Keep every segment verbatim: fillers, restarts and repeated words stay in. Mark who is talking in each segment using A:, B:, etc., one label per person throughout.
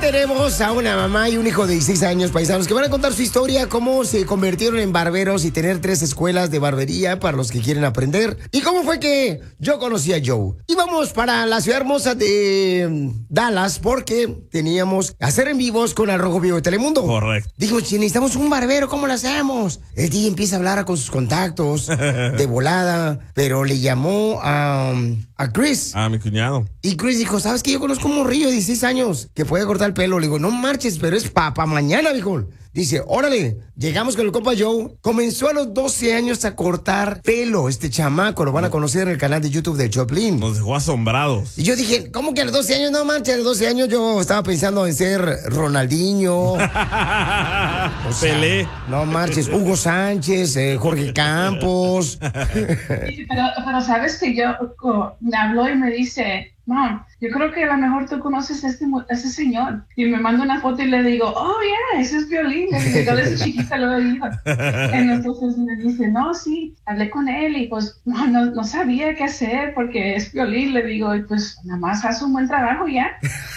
A: tenemos a una mamá y un hijo de dieciséis años, paisanos, que van a contar su historia, cómo se convirtieron en barberos y tener tres escuelas de barbería para los que quieren aprender. Y cómo fue que yo conocí a Joe. Y vamos para la ciudad hermosa de Dallas porque teníamos que hacer en vivos con Al Rojo Vivo de Telemundo.
B: Correcto.
A: Dijo, si necesitamos un barbero, ¿cómo lo hacemos? El D J empieza a hablar con sus contactos de volada, pero le llamó a, a Chris.
B: A mi cuñado.
A: Y Chris dijo, ¿sabes qué? Yo conozco un morrillo de dieciséis años que puede cortar el pelo. Le digo, no marches, pero es para pa mañana, viejo. Dice, órale, llegamos con el compa Joe. Comenzó a los doce años a cortar pelo. Este chamaco lo van a conocer en el canal de YouTube de Choplin.
B: Nos dejó asombrados.
A: Y yo dije, ¿cómo que a los doce años? No manches, a los doce años yo estaba pensando en ser Ronaldinho. O sea,
B: Pelé.
A: No marches, Hugo Sánchez, eh, Jorge Campos.
C: Sí, pero, pero sabes que yo oh, me habló y me dice, Mom, yo creo que a lo mejor tú conoces a este, a ese señor. Y me manda una foto y le digo, oh, yeah, ese es Violín. Yo desde chiquita lo he oído. Entonces me dice, no, sí, hablé con él y pues no, no, no sabía qué hacer porque es Violín. Le digo, y pues nada más hace un buen trabajo ya.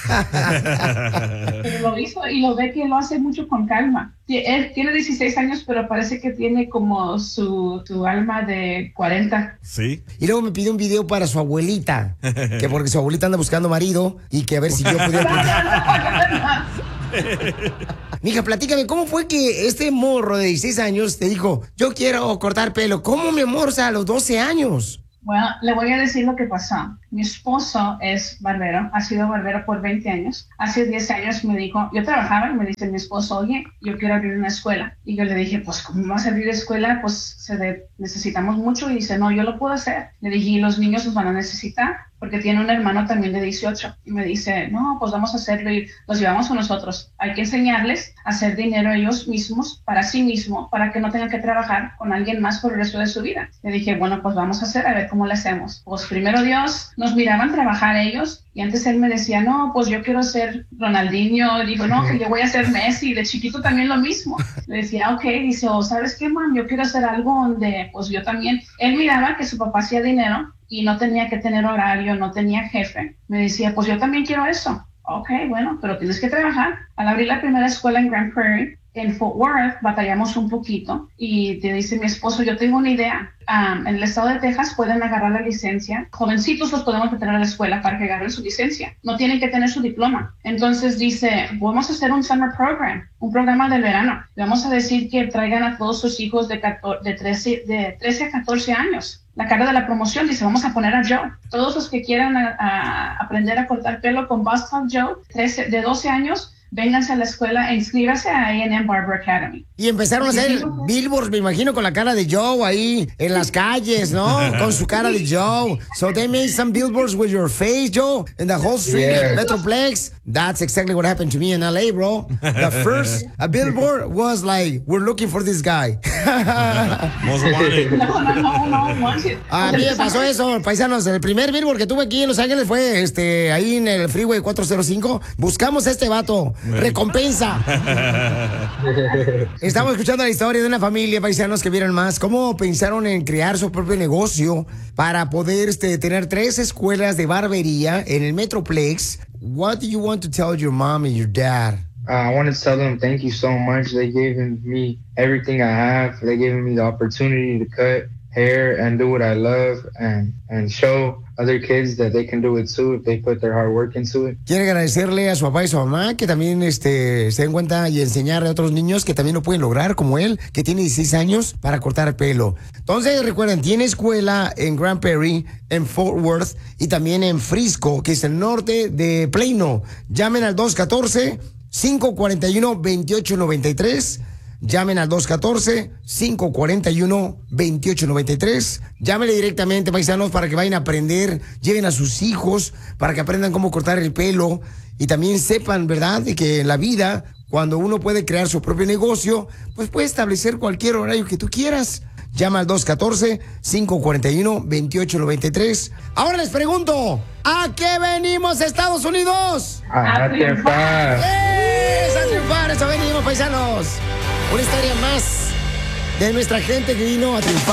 C: Pero lo hizo y lo ve que lo hace mucho con calma. Él tiene dieciséis años, pero parece que tiene como su, su alma de cuarenta.
B: Sí.
A: Y luego me pidió un video para su abuelita, que porque su abuelita anda buscando marido y que a ver si yo podía... Mija, platícame, ¿cómo fue que este morro de dieciséis años te dijo, yo quiero cortar pelo? ¿Cómo, mi amor? O sea, a los doce años.
C: Bueno, le voy a decir lo que pasó. Mi esposo es barbero, ha sido barbero por veinte años. Hace diez años me dijo, yo trabajaba y me dice mi esposo, oye, yo quiero abrir una escuela. Y yo le dije, pues, ¿cómo vas a abrir escuela? Pues se de, necesitamos mucho. Y dice, no, yo lo puedo hacer. Le dije, ¿y los niños los van a necesitar? Porque tiene un hermano también de dieciocho. Y me dice, no, pues vamos a hacerlo y los llevamos con nosotros. Hay que enseñarles a hacer dinero ellos mismos, para sí mismos, para que no tengan que trabajar con alguien más por el resto de su vida. Le dije, bueno, pues vamos a hacer, a ver cómo le hacemos. Pues primero Dios, nos miraban trabajar ellos. Y antes él me decía, no, pues yo quiero ser Ronaldinho. Y digo, no, que yo voy a ser Messi. De chiquito también lo mismo. Le decía, ok. Dice, oh, ¿sabes qué, man? Yo quiero hacer algo donde, pues yo también. Él miraba que su papá hacía dinero y no tenía que tener horario, no tenía jefe. Me decía, pues yo también quiero eso. Ok, bueno, pero tienes que trabajar. Al abrir la primera escuela en Grand Prairie, en Fort Worth, batallamos un poquito y te dice mi esposo, yo tengo una idea. Um, en el estado de Texas pueden agarrar la licencia. Jovencitos los podemos meter a la escuela para que agarren su licencia. No tienen que tener su diploma. Entonces dice, vamos a hacer un summer program, un programa de verano. Le vamos a decir que traigan a todos sus hijos de, de, trece, de trece a catorce años. La cara de la promoción dice, vamos a poner a Joe. Todos los que quieran a, a aprender a cortar pelo con Boston Joe, trece, de doce años, vénganse a la escuela e inscríbase a A and M Barber Academy.
A: Y empezaron a hacer billboards, me imagino, con la cara de Joe ahí en las calles, ¿no? Con su cara de Joe. So they made some billboards with your face, Joe, in the whole street, yeah. Metroplex. That's exactly what happened to me in L A, bro. The first a billboard was like, we're looking for this guy.
B: Most wanted.
C: No, no, no, no, wanted.
A: A mí me pasó eso, paisanos. El primer billboard que tuve aquí en Los Ángeles fue este, ahí en el Freeway cuatrocientos cinco. Buscamos a este vato. Recompensa. Estamos escuchando la historia de una familia, paisanos, que vieron más cómo pensaron en crear su propio negocio para poder este, tener tres escuelas de barbería en el Metroplex. What do you want to tell your mom and your dad?
D: Uh, I want to tell them thank you so much. They gave me everything I have. They gave me the opportunity to cut hair and do what I love and, and show other kids that they can do it too if they put their hard work into it.
A: Quiere agradecerle a su papá y su mamá que también este, se den cuenta y enseñarle a otros niños que también lo pueden lograr, como él, que tiene dieciséis años, para cortar pelo. Entonces, recuerden, tiene escuela en Grand Prairie, en Fort Worth y también en Frisco, que es el norte de Plano. Llamen al dos uno cuatro, cinco cuatro uno, dos ocho nueve tres. Llamen al dos uno cuatro, cinco cuatro uno, dos ocho nueve tres. Llámenle directamente, paisanos, para que vayan a aprender. Lleven a sus hijos para que aprendan cómo cortar el pelo. Y también sepan, ¿verdad?, de que en la vida, cuando uno puede crear su propio negocio, pues puede establecer cualquier horario que tú quieras. Llama al dos uno cuatro, cinco cuatro uno, dos ocho nueve tres. Ahora les pregunto, ¿a qué venimos, Estados Unidos?
D: A triunfar.
A: ¡Es a triunfar! Eso venimos, paisanos. Una historia más de nuestra gente que vino a triunfar.